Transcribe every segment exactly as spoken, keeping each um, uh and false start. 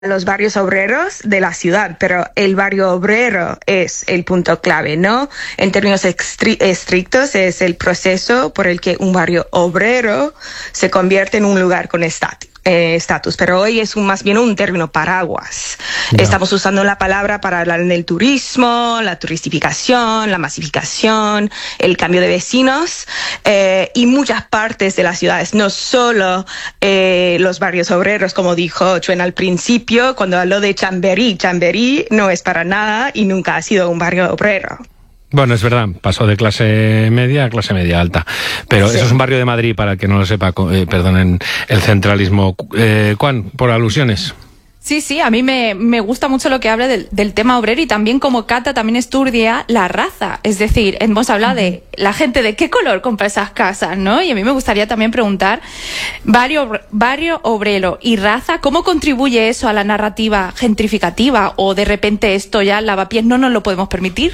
los barrios obreros de la ciudad, pero el barrio obrero es el punto clave, ¿no? En términos estrictos es el proceso por el que un barrio obrero se convierte en un lugar con estatus. Eh, estatus, pero hoy es un, más bien un término paraguas. No. Estamos usando la palabra para hablar del turismo, la turistificación, la masificación, el cambio de vecinos eh, y muchas partes de las ciudades, no solo eh, los barrios obreros, como dijo Chuen al principio, cuando habló de Chamberí. Chamberí no es para nada y nunca ha sido un barrio obrero. Bueno, es verdad, pasó de clase media a clase media alta, pero sí. Eso es un barrio de Madrid, para el que no lo sepa, eh, perdonen el centralismo. Eh, Juan, por alusiones. Sí, sí, a mí me, me gusta mucho lo que habla del, del tema obrero y también como Cata también estudia la raza. Es decir, hemos hablado de la gente de qué color compra esas casas, ¿no? Y a mí me gustaría también preguntar, barrio, barrio obrero y raza, ¿cómo contribuye eso a la narrativa gentrificativa? ¿O de repente esto ya, lavapiés, no nos lo podemos permitir?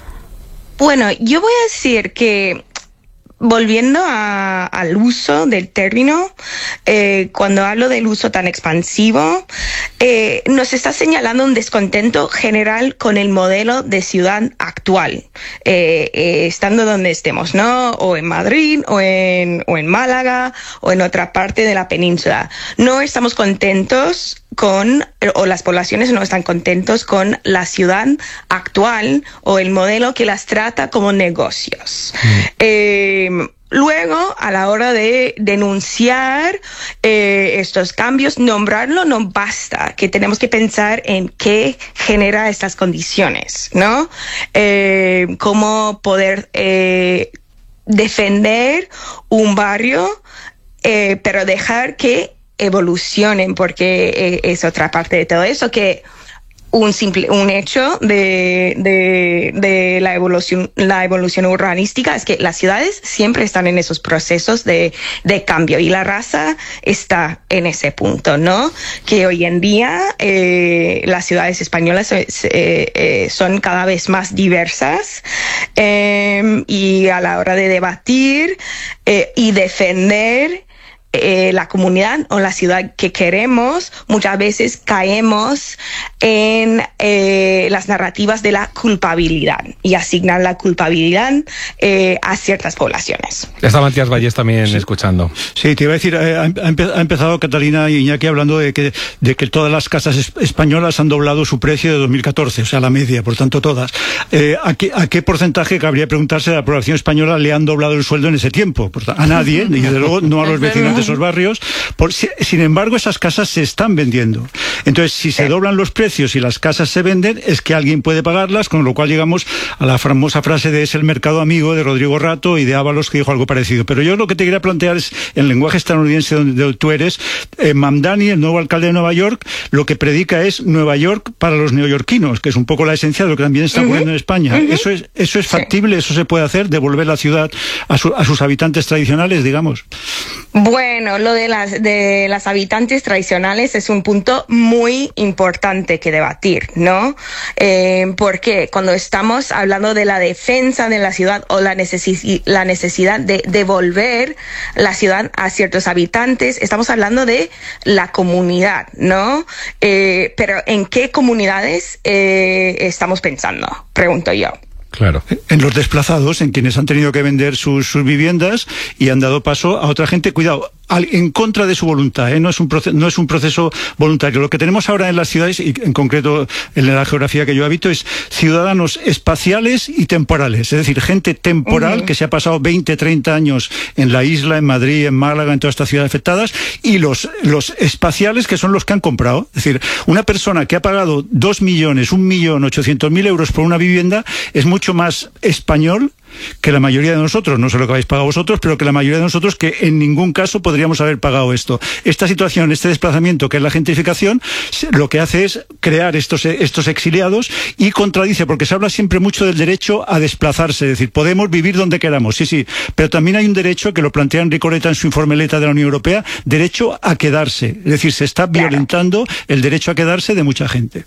Bueno, yo voy a decir que volviendo a, al uso del término, eh, cuando hablo del uso tan expansivo, eh, nos está señalando un descontento general con el modelo de ciudad actual, eh, eh, estando donde estemos, ¿no? O en Madrid, o en, o en Málaga, o en otra parte de la península. No estamos contentos con, o las poblaciones no están contentos con la ciudad actual o el modelo que las trata como negocios. Mm. Eh, Luego, a la hora de denunciar eh, estos cambios, nombrarlo no basta, que tenemos que pensar en qué genera estas condiciones, ¿no? Eh, cómo poder eh, defender un barrio, eh, pero dejar que evolucionen, porque eh, es otra parte de todo eso, que un simple un hecho de, de, de la evolución la evolución urbanística es que las ciudades siempre están en esos procesos de, de cambio y la raza está en ese punto, ¿no? Que hoy en día eh, las ciudades españolas eh, eh, son cada vez más diversas eh, y a la hora de debatir eh, y defender Eh, la comunidad o la ciudad que queremos, muchas veces caemos en eh, las narrativas de la culpabilidad y asignar la culpabilidad eh, a ciertas poblaciones. Está Matías Vallés también sí. escuchando. Sí, te iba a decir, eh, ha, ha empezado Catalina y Iñaki hablando de que, de que todas las casas es, españolas han doblado su precio de dos mil catorce, o sea, la media, por tanto todas. Eh, ¿a, qué, ¿A qué porcentaje cabría preguntarse de la población española le han doblado el sueldo en ese tiempo? Por, a nadie, y desde luego no a los vecinos de esos barrios. Por, sin embargo, esas casas se están vendiendo. Entonces, si se doblan los precios y las casas se venden, es que alguien puede pagarlas, con lo cual llegamos a la famosa frase de es el mercado amigo de Rodrigo Rato y de Ábalos, que dijo algo parecido. Pero yo lo que te quería plantear es, en lenguaje estadounidense donde tú eres, eh, Mamdani, el nuevo alcalde de Nueva York, lo que predica es Nueva York para los neoyorquinos, que es un poco la esencia de lo que también está ocurriendo uh-huh. en España. Uh-huh. Eso es, eso es factible, eso se puede hacer, devolver la ciudad a, su, a sus habitantes tradicionales, digamos. Bueno, lo de las de las habitantes tradicionales es un punto muy importante que debatir, ¿no? Eh, porque cuando estamos hablando de la defensa de la ciudad o la, necesi- la necesidad de devolver la ciudad a ciertos habitantes, estamos hablando de la comunidad, ¿no? Eh, pero ¿en qué comunidades eh, estamos pensando? Pregunto yo. Claro. En los desplazados, en quienes han tenido que vender sus, sus viviendas y han dado paso a otra gente, cuidado, al, en contra de su voluntad, ¿eh? no es un proceso, no es un proceso voluntario. Lo que tenemos ahora en las ciudades, y en concreto en la geografía que yo habito, es ciudadanos espaciales y temporales, es decir, gente temporal uh-huh. que se ha pasado veinte, treinta años en la isla, en Madrid, en Málaga, en todas estas ciudades afectadas, y los, los espaciales, que son los que han comprado. Es decir, una persona que ha pagado dos millones, un millón ochocientos mil euros por una vivienda es mucho más español que la mayoría de nosotros, no sé lo que habéis pagado vosotros, pero que la mayoría de nosotros que en ningún caso podríamos haber pagado esto. Esta situación, este desplazamiento que es la gentrificación, lo que hace es crear estos, estos exiliados y contradice, porque se habla siempre mucho del derecho a desplazarse, es decir, podemos vivir donde queramos, sí, sí, pero también hay un derecho que lo plantea Enrico Letta en su informe Letta de la Unión Europea, derecho a quedarse, es decir, se está violentando el derecho a quedarse de mucha gente.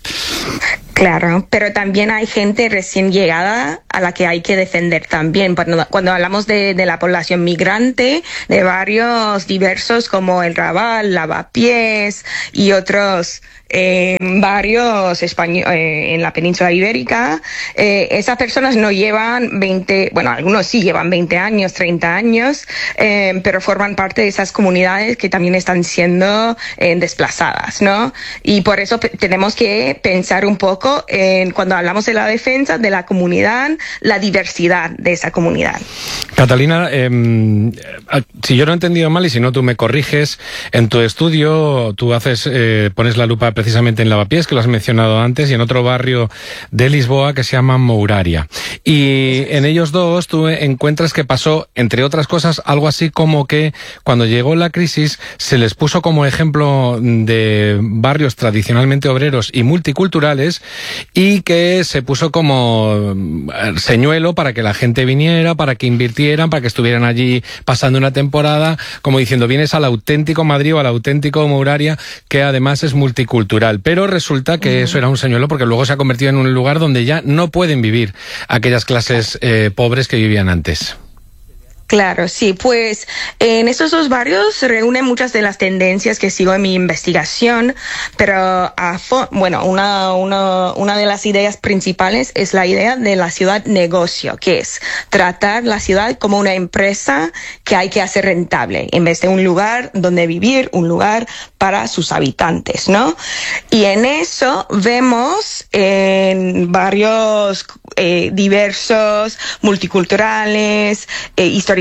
Claro, pero también hay gente recién llegada a la que hay que defender también. Cuando, cuando hablamos de, de la población migrante, de barrios diversos como el Raval, Lavapiés y otros en barrios españoles, eh, en la península ibérica, eh, esas personas no llevan veinte, bueno, algunos sí llevan veinte años, treinta años, eh, pero forman parte de esas comunidades que también están siendo eh, desplazadas, ¿no? Y por eso p- tenemos que pensar un poco en, cuando hablamos de la defensa de la comunidad, la diversidad de esa comunidad. Catalina, eh, si yo no he entendido mal y si no tú me corriges, en tu estudio tú haces, eh, pones la lupa precisamente en Lavapiés, que lo has mencionado antes, y en otro barrio de Lisboa que se llama Mouraria. Y en ellos dos tú encuentras que pasó, entre otras cosas, algo así como que cuando llegó la crisis se les puso como ejemplo de barrios tradicionalmente obreros y multiculturales, y que se puso como señuelo para que la gente viniera, para que invirtieran, para que estuvieran allí pasando una temporada, como diciendo, vienes al auténtico Madrid o al auténtico Mouraria, que además es multicultural. Pero resulta que mm. eso era un señuelo, porque luego se ha convertido en un lugar donde ya no pueden vivir aquellas clases eh, pobres que vivían antes. Claro, sí, pues en estos dos barrios se reúnen muchas de las tendencias que sigo en mi investigación, pero a fo- bueno, una, una, una de las ideas principales es la idea de la ciudad negocio, que es tratar la ciudad como una empresa que hay que hacer rentable, en vez de un lugar donde vivir, un lugar para sus habitantes, ¿no? Y en eso vemos en barrios eh, diversos, multiculturales, eh, históricamente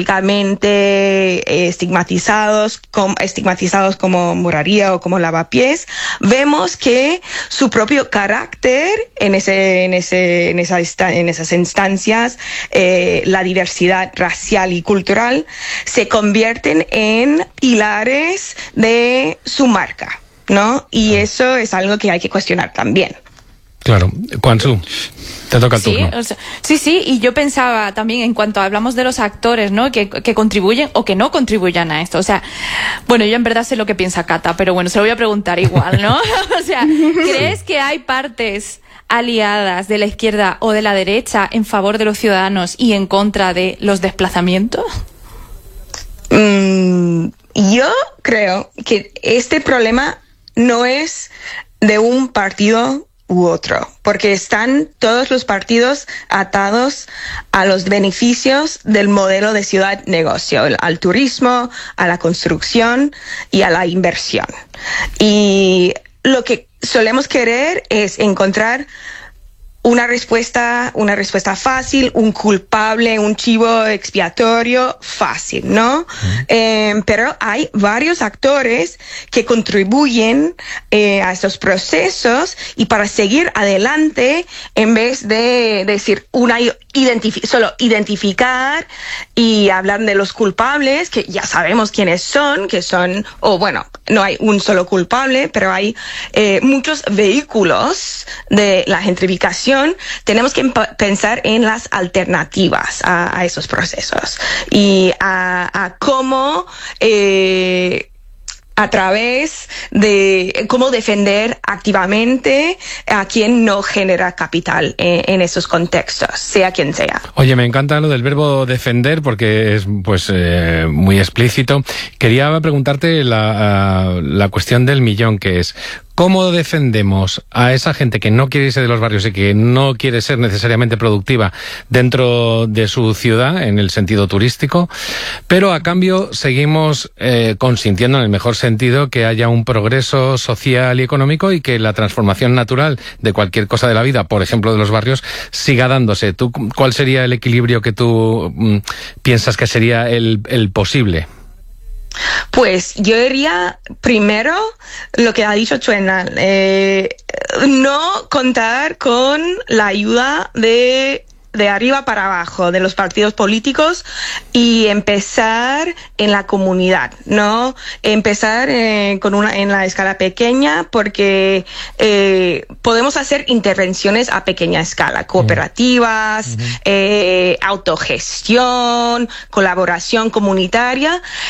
eh, estigmatizados, com, estigmatizados como Mouraria o como Lavapiés, vemos que su propio carácter en ese, en ese, en esa esta, en esas instancias, eh, la diversidad racial y cultural se convierten en pilares de su marca, ¿no? Y eso es algo que hay que cuestionar también. Claro. Quanzú, te toca el sí, turno. O sea, sí, sí, y yo pensaba también en cuanto hablamos de los actores, ¿no? Que, que contribuyen o que no contribuyan a esto. O sea, bueno, yo en verdad sé lo que piensa Cata, pero bueno, se lo voy a preguntar igual, ¿no? O sea, ¿crees que hay partes aliadas de la izquierda o de la derecha en favor de los ciudadanos y en contra de los desplazamientos? Mm, yo creo que este problema no es de un partido u otro, porque están todos los partidos atados a los beneficios del modelo de ciudad-negocio, al turismo, a la construcción y a la inversión. Y lo que solemos querer es encontrar una respuesta, una respuesta fácil, un culpable, un chivo expiatorio fácil, ¿no? Uh-huh. Eh, pero hay varios actores que contribuyen eh, a estos procesos, y para seguir adelante, en vez de decir una identifi- solo identificar y hablar de los culpables, que ya sabemos quiénes son, que son, o oh, bueno, no hay un solo culpable, pero hay eh, muchos vehículos de la gentrificación. Tenemos que emp- pensar en las alternativas a, a esos procesos y a, a cómo eh, a través de cómo defender activamente a quien no genera capital en, en esos contextos, sea quien sea. Oye, me encanta lo del verbo defender porque es pues eh, muy explícito. Quería preguntarte la, uh, la cuestión del millón, que es ¿cómo defendemos a esa gente que no quiere irse de los barrios y que no quiere ser necesariamente productiva dentro de su ciudad, en el sentido turístico, pero a cambio seguimos eh, consintiendo, en el mejor sentido, que haya un progreso social y económico y que la transformación natural de cualquier cosa de la vida, por ejemplo de los barrios, siga dándose? ¿Tú, cuál sería el equilibrio que tú mm, piensas que sería el, el posible? Pues yo diría primero lo que ha dicho Chuena, eh, no contar con la ayuda de de arriba para abajo de los partidos políticos y empezar en la comunidad, ¿no? Empezar eh, con una en la escala pequeña, porque eh, podemos hacer intervenciones a pequeña escala, cooperativas, uh-huh. eh, autogestión, colaboración comunitaria.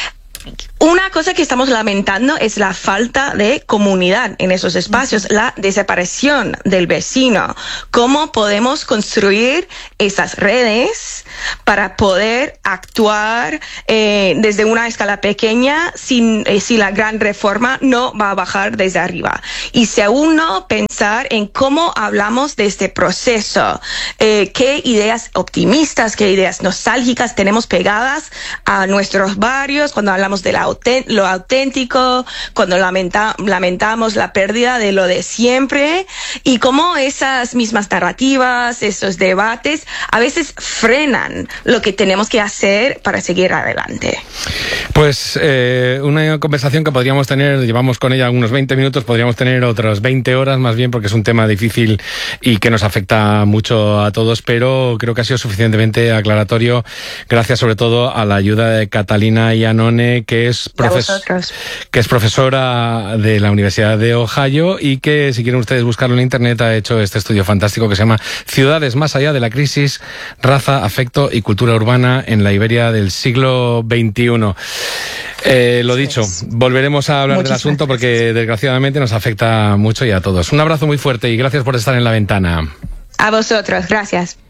una cosa que estamos lamentando es la falta de comunidad en esos espacios, la desaparición del vecino. ¿Cómo podemos construir esas redes para poder actuar eh, desde una escala pequeña sin, eh, si la gran reforma no va a bajar desde arriba? Y segundo, pensar en cómo hablamos de este proceso, eh, qué ideas optimistas, qué ideas nostálgicas tenemos pegadas a nuestros barrios cuando hablamos de la lo auténtico, cuando lamenta, lamentamos la pérdida de lo de siempre, y cómo esas mismas narrativas, esos debates, a veces frenan lo que tenemos que hacer para seguir adelante. Pues eh, una conversación que podríamos tener, llevamos con ella unos veinte minutos, podríamos tener otras veinte horas más bien, porque es un tema difícil y que nos afecta mucho a todos, pero creo que ha sido suficientemente aclaratorio, gracias sobre todo a la ayuda de Catalina Iannone, que es Profes- que es profesora de la Universidad de Ohio y que, si quieren ustedes buscarlo en internet, ha hecho este estudio fantástico que se llama Ciudades más allá de la crisis, raza, afecto y cultura urbana en la Iberia del siglo veintiuno. Eh, lo dicho, volveremos a hablar Muchísimas del asunto porque gracias. Desgraciadamente nos afecta mucho y a todos. Un abrazo muy fuerte y gracias por estar en La Ventana. A vosotros, gracias.